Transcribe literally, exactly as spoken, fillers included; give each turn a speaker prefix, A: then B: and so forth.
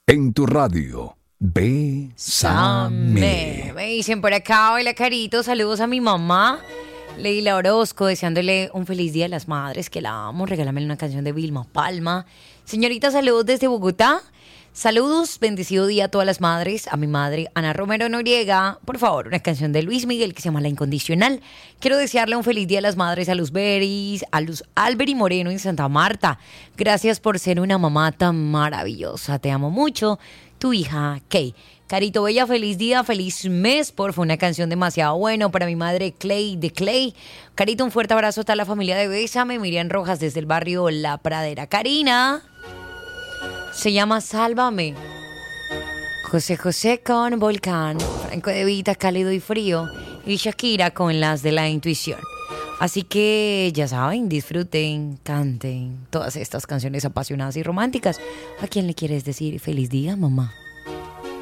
A: en tu radio. Bésame.
B: Me dicen por acá, hola Carito, saludos a mi mamá, Leila Orozco, deseándole un feliz día de las madres, que la amo. Regálame una canción de Vilma Palma. Señorita, saludos desde Bogotá. Saludos, bendecido día a todas las madres. A mi madre, Ana Romero Noriega. Por favor, una canción de Luis Miguel que se llama La Incondicional. Quiero desearle un feliz día a las madres, a Luz Beris, a Luz Alberi Moreno en Santa Marta. Gracias por ser una mamá tan maravillosa. Te amo mucho. Tu hija, Kay. Carito Bella, feliz día, feliz mes. Por favor, una canción demasiado buena para mi madre Clay de Clay. Carito, un fuerte abrazo a toda la familia de Bésame. Miriam Rojas desde el barrio La Pradera. Karina. Se llama Sálvame. José José con Volcán. Franco De Vita, Cálido y Frío. Y Shakira con las de La Intuición. Así que ya saben, disfruten, canten todas estas canciones apasionadas y románticas. ¿A quién le quieres decir feliz día, mamá?